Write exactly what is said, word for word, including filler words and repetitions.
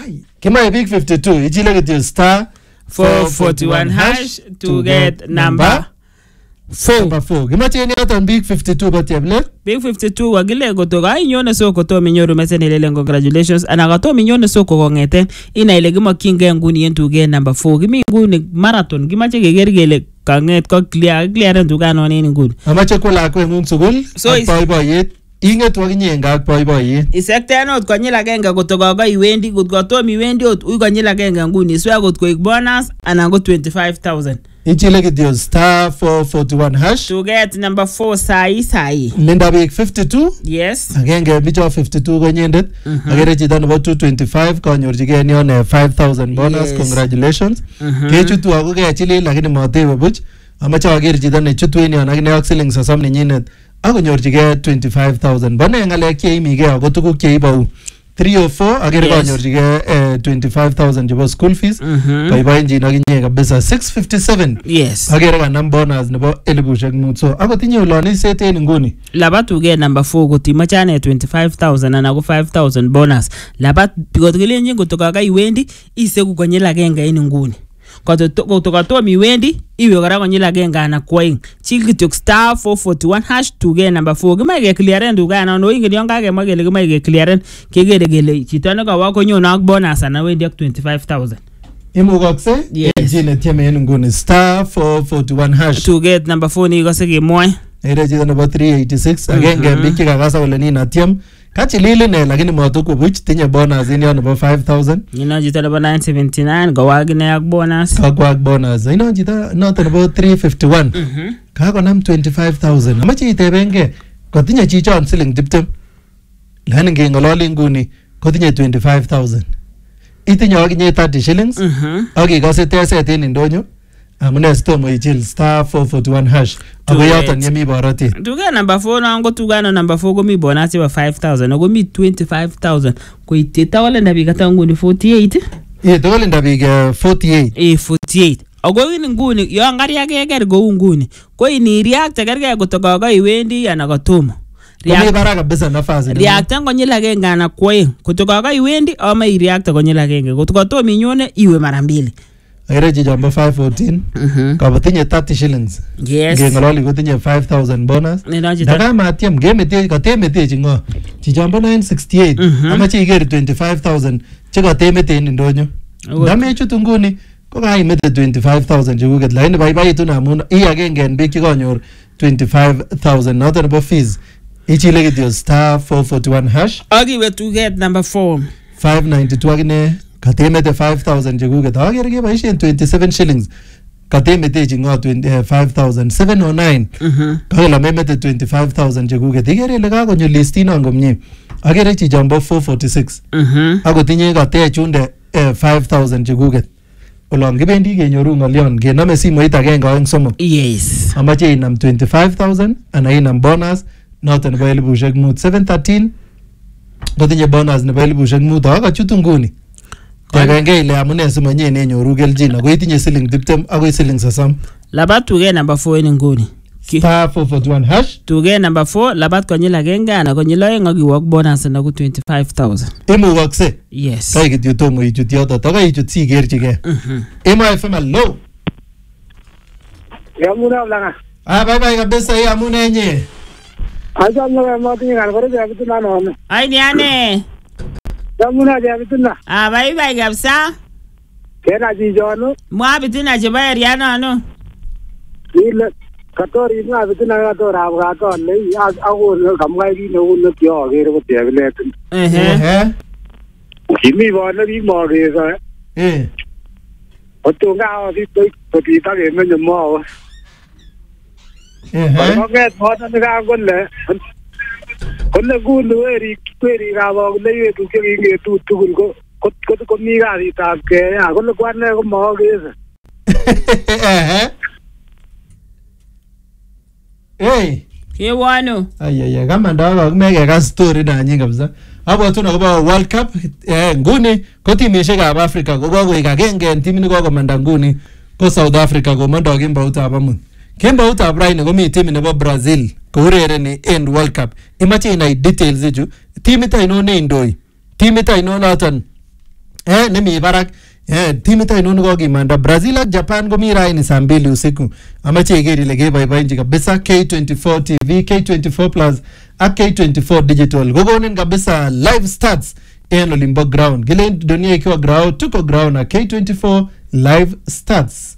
Ai, kimae big fifty-two, ichile kityo star four forty-one hash to get number four. Number four. Kimache ni yoton big fifty-two ba table. Big fifty-two wagile gotoka inyone soko to minyoru mesen ilele congratulations ana gato minyone soko kongeten ina ile gimakinge nguni yentuge number four kimi nguni marathon kimache keger gele kanget ko clear clear ndugano nini nguni Amache kula kwe ngung sugul so boyboyet inget wakinye ngak boyboyet isektenot konyil agenge gotoka ga iwendi gotgotom iwendi ot uy konyil agenge nguni swa got koik bonus ana go twenty-five thousand ichile kityo star four forty-one hash to get number four sai sai linda big fifty-two. yes Agenge bicho fifty-two konyendet agere chito nebo two twenty-five konyorchige nion five thousand bonus. Yes. Congratulations. Kechutu ako kechilil lakini matewe buch amache ager chito nechutu en yon akine ak siling sosom nenyinet akonyorchige twenty-five thousand. Bone ngalek cheimige ako tuguk cheibau three oh four agere konyorchige twenty-five thousand chebo school fees. Boiboenjin akinye kabisa. Six fifty-seven yes agere kanam bonus nebo elibushek mut. So akotinye uloniset en nguni labat uge number four gotimache ane twenty-five thousand ana go five thousand bonus labat gotokelenjin gotoka ga iwendi isegu konyil agenge en nguni gotoka tom iwendi iwe kora konyil agenge ana kwoeng chil kityo star four forty-one hash to get number four kimae ke clearen dugana no ingen yon kakemwa kele kimae ke clearen kegere kele chito ne kawa konyono ak bonus ana wendi ak twenty-five thousand. imukokse Yes. jine tieme en nguni star four forty-one hash to get number four ni kose kemwoe ere chito nebo three eighty-six agenge bik chekakasa kole nina tiem kachilil ine lakini matukwe buch tinye bonus in yon nebo five thousand. Ino chito nebo nine seventy-nine kawag ine ak bonus kakwak bonus ino chito noto nebo three fifty-one kakonam twenty-five thousand. Amache itebenge kotinye chichon siling tiptem lakini ngengololi nguni kotinye twenty-five thousand. Itinye akinye thirty shillings akikose teset en ndonyo amune stomo ichil star four forty-one hash ako yoton yemi borotet. tuga number four na ngo tuga no number four komi bonus chebo five thousand ako mi twenty-five thousand koite tawale ndabi kata nguni forty-eight Ye tawale ndabi forty-eight eh forty-eight ako ini nguni yo ngari akeger go nguni ko ini react kerge gotoka ga iwendi ana gotomo React bara kabisa nafasi. React konyil agenge ana kwoeng gotoka ga iwendi ama i react konyil agenge gotoka tomo inyone iwe mara mbili. Agere chichombo five fourteen kabotinye thirty shillings. Yes. Ngengololi kotinye five thousand bonus. Daga matiem gemete katemete chingo. Chichombo nine sixty-eight amache iger twenty-five thousand chekatemete en ndonyo. Ndame chutu nguni ko kaimete twenty-five thousand chekuket lakini baibaitu namun i agenge en bik chekonyor twenty-five thousand noton nebo fees. Ichile kityo star four forty-one hash agiwe to get number four five ninety-two akine katemete five thousand chekuket agere keboisien twenty-seven shillings katemete chingo twenty-five thousand. Seven oh nine kakela memete twenty-five thousand chekuket igere ile kakonyo listinon komie. Agere chichombo four forty-six akotinye katechunde five thousand chekuket. Olon kibendi kenyoru ngolion kenome simoit agenge oeng somok. yes Amache inam twenty-five thousand ana inam bonus noton nebo elibushek mut. Seven thirteen kotinye bonus nebo elibushek mut akachutu nguni tegenge ile amune simonye nenyoru keljin ako itinye siling tiptem akoi siling sosom. labat tuge number four en nguni Star four forty-one hash tuge number four labat konyil agenge ana konyil oeng akiwok bonus ana ko twenty-five thousand. imukokse yes kai kityo tomo ichut yoto taka ichut sikerchige. Emo F M hello. Yamuna langa. Ah bye bye kabisa hii amune nye. Acha mna mati ngal kore ja bituna no. ai ni ane Yamuna ja bituna. ah bye bye kabisa Kena ji jono. mwa bitina che bayar ya no no Ile katori na bituna katora abga to le ago no kamgai di no no tyo agere ko tebele. ehe Eh. Kimi bo na bi mo ge sa. Eh. Otunga o di to to di ta ge no mo. Eh. Ko ge mo ta ga golle. Kolle gulu eri kweri ga bo le ye tu ke ge tu tu ko ko ko ko mi ga di ta ke ya kolle kwan ne ko mo ge sa. Eh. Hey. kewano Ayaya kama ndaga kumeke story nanyi kabisa. Hapo tuna kwa World Cup eh, nguni ko timishek ab Africa ko kokoik agenge en timit ni kokomanda nguni ko South Africa komondo kimbout ab amut. Kimbout ab raini komi timit nebo Brazil ko urereni en World Cup. Imache inai details ichu timit ainon ne indoi. Timit ainon noton eh nemi barak eh timit ainon kokimanda Brazil ak Japan komi raini saa mbili usiku amache iker ile keboiboenchi kabisa K twenty-four T V, K twenty-four Plus ak K twenty-four Digital kokonin kabisa live stats en olimbo ground kile dunia ikiwa ground tuko ground na K twenty-four live stats.